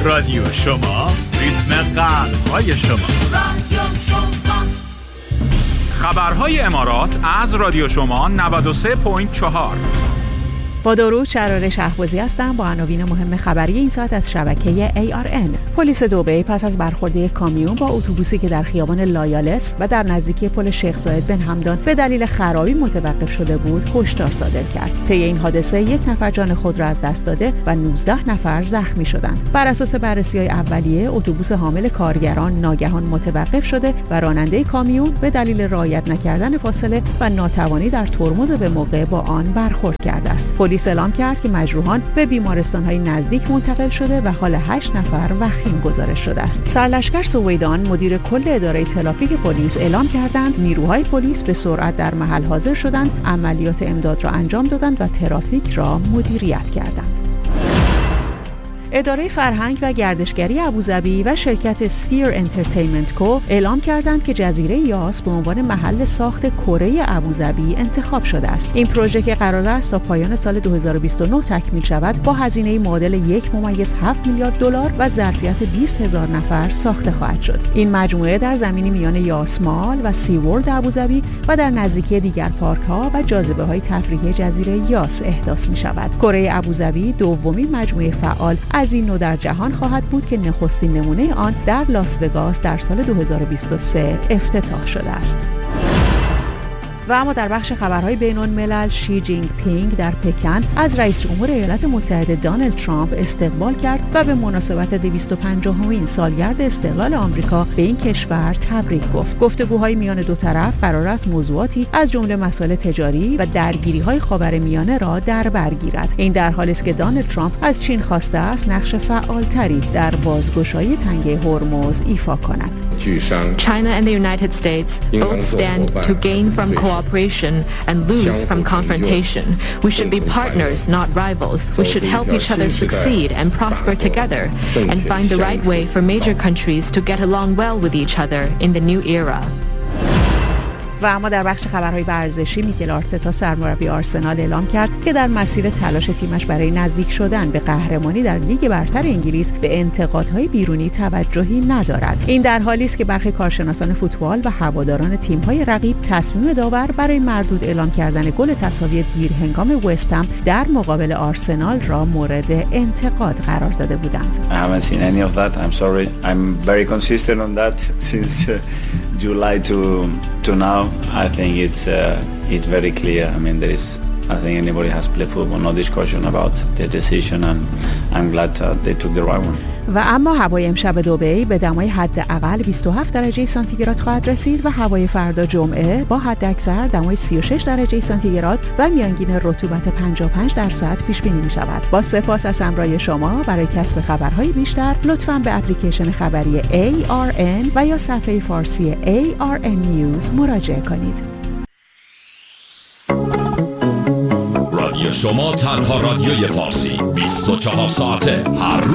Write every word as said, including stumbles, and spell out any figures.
رادیو شما، ریتم قلب‌های شما. رادیو شما. خبرهای امارات از رادیو شما نود و سه ممیز چهار. با درود، شراره شهبازی هستم با عناوین مهم خبری این ساعت از شبکه ای آر ان. پلیس دبی پس از برخورد یک کامیون با اتوبوسی که در خیابان لایالس و در نزدیکی پل شیخ زاید بن حمدان به دلیل خرابی متوقف شده بود، هشدار صادر کرد. طی این حادثه یک نفر جان خود را از دست داده و نوزده نفر زخمی شدند. بر اساس بررسی‌های اولیه، اتوبوس حامل کارگران ناگهان متوقف شده و راننده کامیون به دلیل رعایت نکردن فاصله و ناتوانی در ترمز به موقع با آن برخورد کرده است. پلیس اعلام کرد که مجروحان به بیمارستان‌های نزدیک منتقل شده و حال هشت نفر وخیم گزارش شده است. سرلشکر سویدان، مدیر کل اداره ترافیک پلیس، اعلام کردند نیروهای پلیس به سرعت در محل حاضر شدند، عملیات امداد را انجام دادند و ترافیک را مدیریت کردند. اداره فرهنگ و گردشگری ابوظبی و شرکت اسفیر انترتینمنت کو اعلام کردند که جزیره یاس به عنوان محل ساخت کره ابوظبی انتخاب شده است. این پروژه که قرار است تا پایان سال دو هزار و بیست و نه تکمیل شود، با هزینه معادل یک ممیز هفت میلیارد دلار و ظرفیت بیست هزار نفر ساخته خواهد شد. این مجموعه در زمینی میان یاس مال و سی ورلد ابوظبی و در نزدیکی دیگر پارک‌ها و جاذبه‌های تفریحی جزیره یاس احداث می‌شود. کره ابوظبی دومین مجموعه فعال از این نوع در جهان خواهد بود که نخستین نمونه آن در لاس وگاس در سال دو هزار و بیست و سه افتتاح شده است. و اما در بخش خبرهای بین‌الملل، شی جینگ پینگ در پکن از رئیس جمهور ایالات متحده دونالد ترامپ استقبال کرد و به مناسبت دویست و پنجاهمین سالگرد استقلال آمریکا به این کشور تبریک گفت. گفتگوهای میان دو طرف قرار است موضوعاتی از جمله مسائل تجاری و درگیری‌های خاورمیانه را در بر گیرد. این در حالی است که دونالد ترامپ از چین خواسته است نقش فعالتری در بازگشایی تنگه هرمز ایفا کند. China and the United States both stand to gain from cooperation and lose from confrontation. We should be partners, not rivals. We should help each other succeed and prosper together and find the right way for major countries to get along well with each other in the new era. و اما در بخش خبرهای ورزشی، میکل آرتتا سرمربی آرسنال اعلام کرد که در مسیر تلاش تیمش برای نزدیک شدن به قهرمانی در لیگ برتر انگلیس به انتقادهای بیرونی توجهی ندارد. این در حالی است که برخی کارشناسان فوتبال و هواداران تیم‌های رقیب تصمیم داور برای مردود اعلام کردن گل تساوی دیر هنگام وستهم در مقابل آرسنال را مورد انتقاد قرار داده بودند. I haven't seen any of that. I'm sorry. I'm very consistent on that since uh, July to to now. I think it's uh, it's very clear. I mean, there is. I think anybody has played football, no discussion about the decision, and I'm glad uh, they took the right one. و اما هوای امشب دبی به دمای حداقل بیست و هفت درجه سانتیگراد خواهد رسید و هوای فردا جمعه با حداکثر دمای سی و شش درجه سانتیگراد و میانگین رطوبت پنجاه و پنج درصد پیش بینی می شود. با سپاس از همراهی شما. برای کسب خبرهای بیشتر لطفاً به اپلیکیشن خبری ای آر ان و یا صفحه فارسی ای آر ان نیوز مراجعه کنید. رادیو شما تنها رادیوی فارسی بیست و چهار ساعته هر